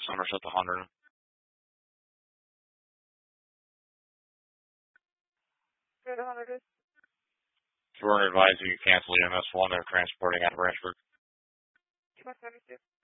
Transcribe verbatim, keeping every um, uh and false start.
Somerset to one hundred. Good, one hundred. We're advising you cancel E M S one. They're transporting out of Branchford. two one seven two.